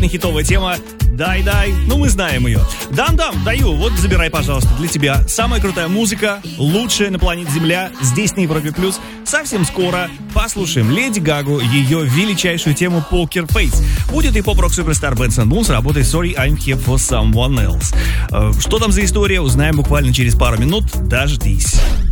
Абсолютно хитовая тема. Дай, ну мы знаем ее. Дам, даю, вот забирай, пожалуйста, для тебя. Самая крутая музыка, лучшая на планете Земля, здесь на Европе Плюс. Совсем скоро послушаем Леди Гагу, ее величайшую тему Poker Face. Будет и поп-рок суперстар Benson Boone с работой Sorry I'm Here for Someone Else. Что там за история, узнаем буквально через пару минут. Дождись.